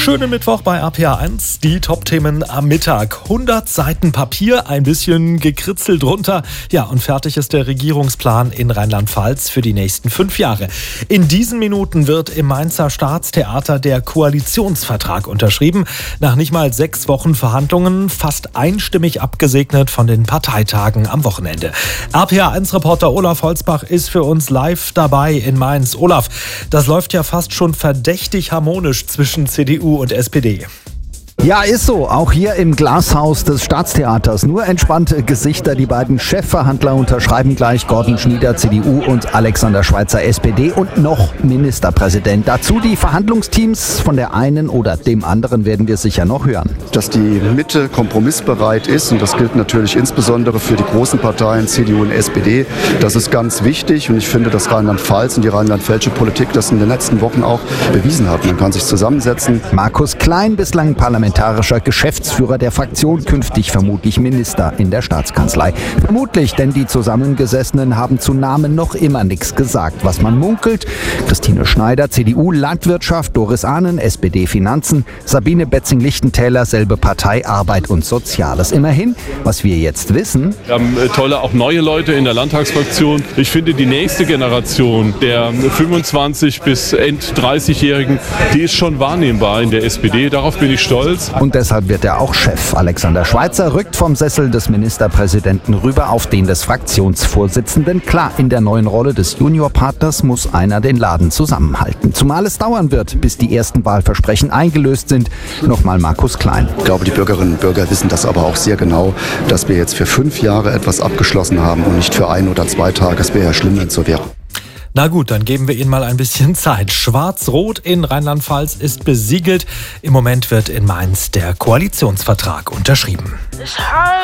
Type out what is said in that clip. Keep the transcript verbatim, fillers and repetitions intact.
Schönen Mittwoch bei R P R eins. Die Top-Themen am Mittag. hundert Seiten Papier, ein bisschen gekritzelt drunter. Ja, und fertig ist der Regierungsplan in Rheinland-Pfalz für die nächsten fünf Jahre. In diesen Minuten wird im Mainzer Staatstheater der Koalitionsvertrag unterschrieben. Nach nicht mal sechs Wochen Verhandlungen fast einstimmig abgesegnet von den Parteitagen am Wochenende. R P R eins-Reporter Olaf Holzbach ist für uns live dabei in Mainz. Olaf, das läuft ja fast schon verdächtig harmonisch zwischen C D U und S P D. Ja, ist so. Auch hier im Glashaus des Staatstheaters. Nur entspannte Gesichter. Die beiden Chefverhandler unterschreiben gleich. Gordon Schmieder, C D U, und Alexander Schweitzer, S P D, und noch Ministerpräsident. Dazu die Verhandlungsteams. Von der einen oder dem anderen werden wir sicher noch hören. Dass die Mitte kompromissbereit ist, und das gilt natürlich insbesondere für die großen Parteien C D U und S P D, das ist ganz wichtig. Und ich finde, dass Rheinland-Pfalz und die rheinland-pfälzische Politik das in den letzten Wochen auch bewiesen hat. Man kann sich zusammensetzen. Markus Klein, bislang Parlamentarischer Geschäftsführer der Fraktion, künftig vermutlich Minister in der Staatskanzlei. Vermutlich, denn die Zusammengesessenen haben zu Namen noch immer nichts gesagt. Was man munkelt: Christine Schneider, C D U, Landwirtschaft, Doris Ahnen, S P D, Finanzen, Sabine Betzing-Lichtentäler, selbe Partei, Arbeit und Soziales. Immerhin, was wir jetzt wissen: Wir haben tolle, auch neue Leute in der Landtagsfraktion. Ich finde, die nächste Generation der fünfundzwanzig bis End dreißig-Jährigen, die ist schon wahrnehmbar in der S P D. Darauf bin ich stolz. Und deshalb wird er auch Chef. Alexander Schweitzer rückt vom Sessel des Ministerpräsidenten rüber auf den des Fraktionsvorsitzenden. Klar, in der neuen Rolle des Juniorpartners muss einer den Laden zusammenhalten. Zumal es dauern wird, bis die ersten Wahlversprechen eingelöst sind. Nochmal Markus Klein. Ich glaube, die Bürgerinnen und Bürger wissen das aber auch sehr genau, dass wir jetzt für fünf Jahre etwas abgeschlossen haben und nicht für ein oder zwei Tage. Es wäre ja schlimm, wenn es so wäre. Na gut, dann geben wir Ihnen mal ein bisschen Zeit. Schwarz-Rot in Rheinland-Pfalz ist besiegelt. Im Moment wird in Mainz der Koalitionsvertrag unterschrieben.